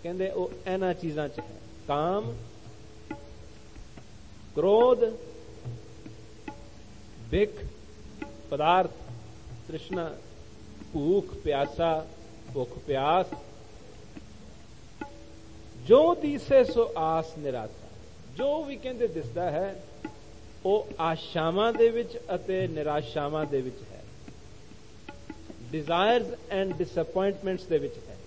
ਕਹਿੰਦੇ ਉਹ ਇਹਨਾਂ ਚੀਜ਼ਾਂ 'ਚ ਹੈ, ਕਾਮ, ਕ੍ਰੋਧ, ਬਿਖ, ਪਦਾਰਥ, ਤ੍ਰਿਸ਼ਨਾ, ਭੂਖ ਪਿਆਸਾ, ਭੁੱਖ ਪਿਆਸ, ਜੋ ਦਿਸੇ ਸੋ ਆਸ ਨਿਰਾਸ਼ਾ। ਜੋ ਵੀ ਕਹਿੰਦੇ ਦਿਸਦਾ ਹੈ ਉਹ ਆਸ਼ਾਵਾਂ ਦੇ ਵਿੱਚ ਅਤੇ ਨਿਰਾਸ਼ਾਵਾਂ ਦੇ ਵਿੱਚ ਹੈ, ਡਿਜ਼ਾਇਰਸ ਐਂਡ ਡਿਸਅਪੁਆਇੰਟਮੈਂਟਸ ਦੇ ਵਿੱਚ ਹੈ।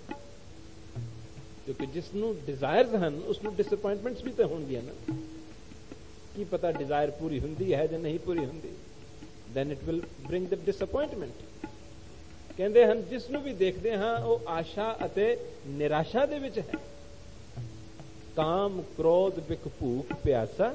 ਕਿਉਂਕਿ ਜਿਸ ਨੂੰ ਡਿਜ਼ਾਇਰਸ ਹਨ ਉਸ ਨੂੰ ਡਿਸਅਪੁਆਇੰਟਮੈਂਟਸ ਵੀ ਤਾਂ ਹੋਣਗੀਆਂ ਨਾ। ਕੀ ਪਤਾ ਡਿਜ਼ਾਇਰ ਪੂਰੀ ਹੁੰਦੀ ਹੈ ਜਾਂ ਨਹੀਂ ਪੂਰੀ ਹੁੰਦੀ, then it will bring the disappointment। ਕਹਿੰਦੇ ਹਨ ਜਿਸ ਨੂੰ ਵੀ ਦੇਖਦੇ ਹਾਂ ਉਹ ਆਸ਼ਾ ਅਤੇ ਨਿਰਾਸ਼ਾ ਦੇ ਵਿੱਚ ਹੈ। ਕਾਮ, ਕ੍ਰੋਧ, ਬਿਖ, ਭੂਖ ਪਿਆਸਾ,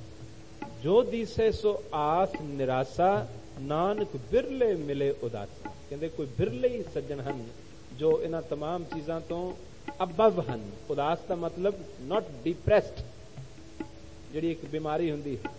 ਜੋ ਦਿਸੇ ਸੋ ਆਸ ਨਿਰਾਸ਼ਾ, ਨਾਨਕ ਬਿਰਲੇ ਮਿਲੇ ਉਦਾਸਾ। ਕਹਿੰਦੇ ਕੋਈ ਬਿਰਲੇ ਹੀ ਸੱਜਣ ਹਨ ਜੋ ਇਹਨਾਂ तमाम ਚੀਜ਼ਾਂ ਤੋਂ ਅਬਵ ਹਨ। ਉਦਾਸ ਦਾ ਮਤਲਬ ਨਾਟ ਡਿਪਰੈਸਡ, ਜਿਹੜੀ ਇੱਕ ਬਿਮਾਰੀ ਹੁੰਦੀ ਹੈ।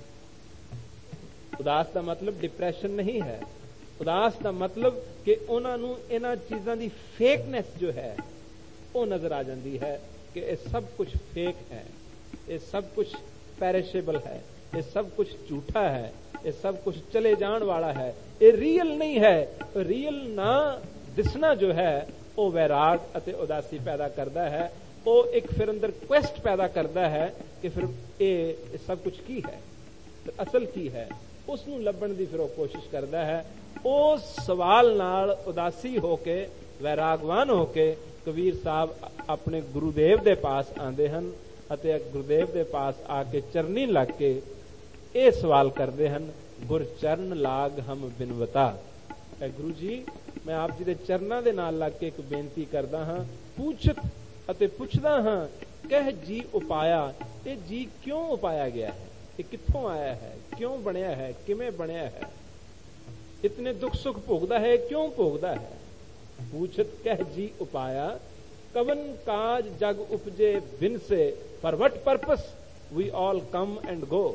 ਉਦਾਸ ਦਾ ਮਤਲਬ ਡਿਪਰੈਸ਼ਨ ਨਹੀਂ ਹੈ। ਉਦਾਸ ਦਾ ਮਤਲਬ ਕਿ ਉਹਨਾਂ ਨੂੰ ਇਹਨਾਂ ਚੀਜ਼ਾਂ ਦੀ ਫੇਕਨੈਸ ਜੋ ਹੈ ਉਹ ਨਜ਼ਰ ਆ ਜਾਂਦੀ ਹੈ ਕਿ ਇਹ ਸਭ ਕੁਝ ਫੇਕ ਹੈ, ਇਹ ਸਭ ਕੁਝ ਪੈਰਿਸ਼ੇਬਲ ਹੈ, ਇਹ ਸਭ ਕੁਝ ਝੂਠਾ ਹੈ, ਇਹ ਸਭ ਕੁਝ ਚਲੇ ਜਾਣ ਵਾਲਾ ਹੈ, ਇਹ ਰੀਅਲ ਨਹੀਂ ਹੈ। ਰੀਅਲ ਨਾ ਦਿਸਣਾ ਜੋ ਹੈ ਉਹ ਵੈਰਾਗ ਅਤੇ ਉਦਾਸੀ ਪੈਦਾ ਕਰਦਾ ਹੈ। ਉਹ ਇੱਕ ਫਿਰ ਅੰਦਰ ਕੁਐਸਟ ਪੈਦਾ ਕਰਦਾ ਹੈ ਕਿ ਫਿਰ ਇਹ ਸਭ ਕੁਝ ਕੀ ਹੈ, ਅਸਲ ਕੀ ਹੈ, ਉਸ ਨੂੰ ਲੱਭਣ ਦੀ ਫਿਰ ਉਹ ਕੋਸ਼ਿਸ਼ ਕਰਦਾ ਹੈ। ਉਸ ਸਵਾਲ ਨਾਲ ਉਦਾਸੀ ਹੋ ਕੇ, ਵੈਰਾਗਵਾਨ ਹੋ ਕੇ ਕਬੀਰ ਸਾਹਿਬ ਆਪਣੇ ਗੁਰੂਦੇਵ ਦੇ ਪਾਸ ਆਉਂਦੇ ਹਨ ਅਤੇ ਗੁਰੂਦੇਵ ਦੇ ਪਾਸ ਆ ਕੇ ਚਰਨੀ ਲੱਗ ਕੇ ਇਹ ਸਵਾਲ ਕਰਦੇ ਹਨ, ਗੁਰ ਚਰਨ ਲਾਗ ਹਮ ਬਿਨਵਤਾ। ਗੁਰੂ ਜੀ, ਮੈਂ ਆਪ ਜੀ ਦੇ ਚਰਨਾਂ ਦੇ ਨਾਲ ਲੱਗ ਕੇ ਇੱਕ ਬੇਨਤੀ ਕਰਦਾ ਹਾਂ, ਪੁੱਛਤ ਅਤੇ ਪੁੱਛਦਾ ਹਾਂ, ਕਹਿ ਜੀ ਉਪਾਇਆ, ਇਹ ਜੀ ਕਿਉਂ ਉਪਾਇਆ ਗਿਆ ਹੈ, ਇਹ ਕਿੱਥੋਂ ਆਇਆ ਹੈ, ਕਿਉਂ ਬਣਿਆ ਹੈ, ਕਿਵੇਂ ਬਣਿਆ ਹੈ, ਇਤਨੇ ਦੁੱਖ ਸੁੱਖ ਭੋਗਦਾ ਹੈ, ਕਿਉਂ ਭੋਗਦਾ ਹੈ। पूछत कह जी उपाया, कवन काज जग उपजे बिन से, for what purpose we all come and go।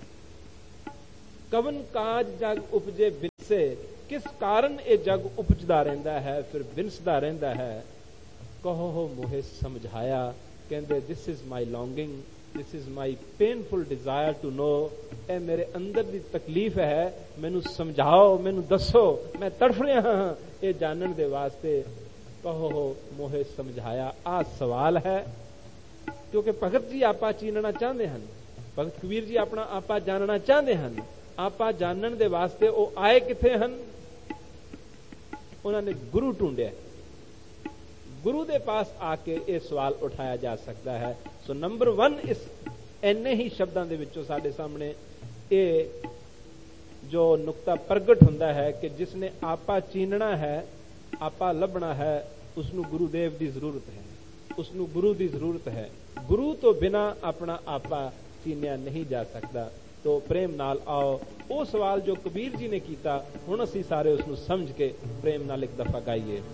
कवन काज जग उपजे बिन से, किस कारण ये जग उपजदा रहंदा है फिर बिनसदा रहंदा है। कहो मोहे समझाया, कहंदे this is my longing, this is my painful desire to know. ਇਹ ਮੇਰੇ ਅੰਦਰ ਦੀ ਤਕਲੀਫ ਹੈ, ਮੈਨੂੰ ਸਮਝਾਓ, ਮੈਨੂੰ ਦੱਸੋ, ਮੈਂ ਤੜਫ ਰਿਹਾ ਹਾਂ ਇਹ ਜਾਣਨ ਦੇ ਵਾਸਤੇ। ਕਹੋ ਮੋਹੇ ਸਮਝਾਇਆ, ਆ ਸਵਾਲ ਹੈ। ਕਿਉਂਕਿ ਭਗਤ ਜੀ ਆਪਾ ਚੀਨਣਾ ਚਾਹੁੰਦੇ ਹਨ, ਭਗਤ ਕਬੀਰ ਜੀ ਆਪਣਾ ਆਪਾ ਜਾਣਨਾ ਚਾਹੁੰਦੇ ਹਨ। ਆਪਾ ਜਾਣਨ ਦੇ ਵਾਸਤੇ ਉਹ ਆਏ ਕਿੱਥੇ ਹਨ? ਉਹਨਾਂ ਨੇ ਗੁਰੂ ਢੂੰਡਿਆ। ਗੁਰੂ ਦੇ ਪਾਸ ਆ ਕੇ ਇਹ ਸਵਾਲ ਉਠਾਇਆ ਜਾ ਸਕਦਾ ਹੈ। ਸੋ ਨੰਬਰ 1 ਇਸ ਇੰਨੇ ਹੀ ਸ਼ਬਦਾਂ ਦੇ ਵਿੱਚੋਂ ਸਾਡੇ ਸਾਹਮਣੇ ਇਹ ਜੋ ਨੁਕਤਾ ਪ੍ਰਗਟ ਹੁੰਦਾ ਹੈ ਕਿ ਜਿਸ ਨੇ ਆਪਾ ਚੀਨਣਾ ਹੈ, ਆਪਾ ਲੱਭਣਾ ਹੈ, ਉਸ ਨੂੰ ਗੁਰੂਦੇਵ ਦੀ ਜ਼ਰੂਰਤ ਹੈ, ਉਸ ਨੂੰ ਗੁਰੂ ਦੀ ਜ਼ਰੂਰਤ ਹੈ। ਗੁਰੂ ਤੋਂ ਬਿਨਾ ਆਪਣਾ ਆਪਾ ਚੀਨਿਆ ਨਹੀਂ ਜਾ ਸਕਦਾ। ਤੋ ਪ੍ਰੇਮ ਨਾਲ ਆਓ, ਉਹ ਸਵਾਲ ਜੋ ਕਬੀਰ ਜੀ ਨੇ ਕੀਤਾ, ਹੁਣ ਅਸੀਂ ਸਾਰੇ ਉਸ ਨੂੰ ਸਮਝ ਕੇ ਪ੍ਰੇਮ ਨਾਲ ਇੱਕ ਦਫਾ ਗਾਈਏ।